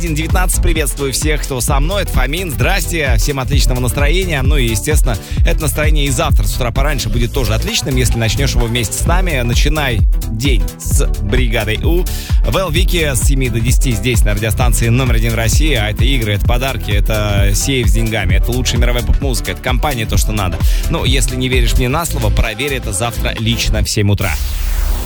19, приветствую всех, кто со мной, это Фомин, здрасте, всем отличного настроения, ну и, естественно, это настроение и завтра с утра пораньше будет тоже отличным, если начнешь его вместе с нами, начинай день с бригадой У, Вэл Вики с 7 до 10 здесь на радиостанции номер 1 в России, а это игры, это подарки, это сейф с деньгами, это лучшая мировая поп-музыка, это компания, то, что надо. Ну, если не веришь мне на слово, проверь это завтра лично в 7 утра.